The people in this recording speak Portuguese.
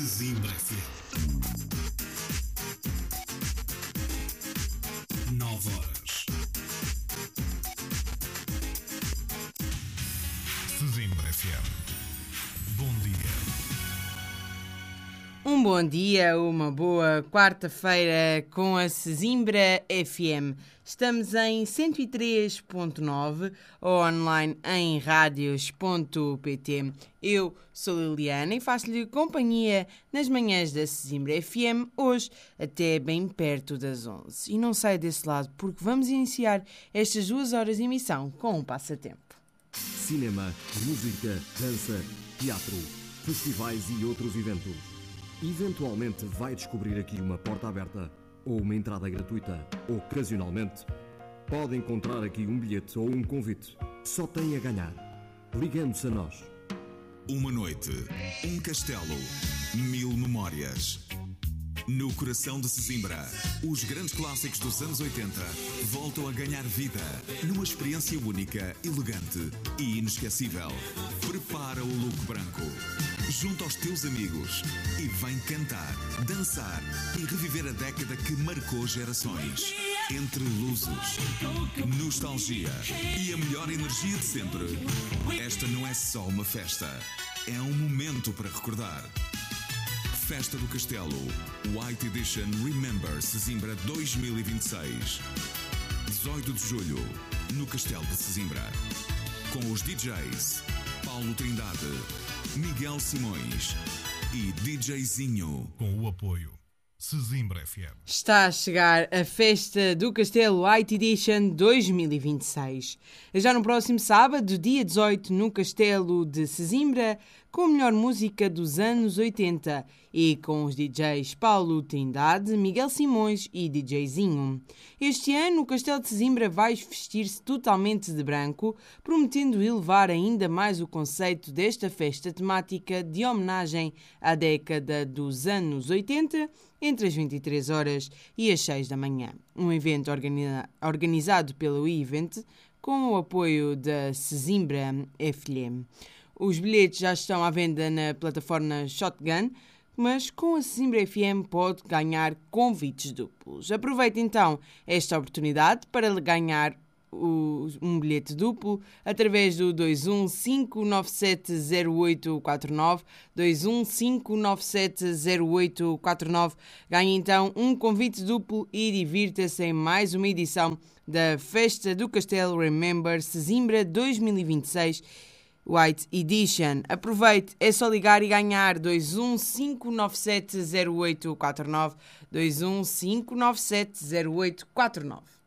Sesimbra FM. 9 horas. Sesimbra FM. Bom dia. Um bom dia, uma boa quarta-feira com a Sesimbra FM. Estamos em 103.9 ou online em radios.pt. Eu sou Liliana e faço-lhe companhia nas manhãs da Sesimbra FM, hoje até bem perto das 11. E não saia desse lado porque vamos iniciar estas 2 horas de emissão com um passatempo. Cinema, música, dança, teatro, festivais e outros eventos. Eventualmente vai descobrir aqui uma porta aberta ou uma entrada gratuita. Ocasionalmente pode encontrar aqui um bilhete ou um convite. Só tem a ganhar, ligando-se a nós. Uma noite, um castelo, 1000 memórias. No coração de Sesimbra, os grandes clássicos dos anos 80 voltam a ganhar vida numa experiência única, elegante e inesquecível. Prepara o look branco, junto aos teus amigos e vem cantar, dançar e reviver a década que marcou gerações. Entre luzes, nostalgia e a melhor energia de sempre, esta não é só uma festa, é um momento para recordar. Festa do Castelo, White Edition Remember Sesimbra 2026. 18 de julho, no Castelo de Sesimbra. Com os DJs Paulo Trindade, Miguel Simões e DJzinho. Com o apoio Sesimbra FM. Está a chegar a Festa do Castelo White Edition 2026. É já no próximo sábado, dia 18, no Castelo de Sesimbra, com a melhor música dos anos 80 e com os DJs Paulo Trindade, Miguel Simões e DJzinho. Este ano o Castelo de Sesimbra vai vestir-se totalmente de branco, prometendo elevar ainda mais o conceito desta festa temática de homenagem à década dos anos 80, entre as 23 horas e as 6 da manhã. Um evento organizado pelo Event, com o apoio da Sesimbra FM. Os bilhetes já estão à venda na plataforma Shotgun, mas com a Sesimbra FM pode ganhar convites duplos. Aproveite então esta oportunidade para ganhar um bilhete duplo através do 215970849, 215970849. Ganhe então um convite duplo e divirta-se em mais uma edição da Festa do Castelo Remember Sesimbra 2026 White Edition. Aproveite, é só ligar e ganhar 215970849, 215970849.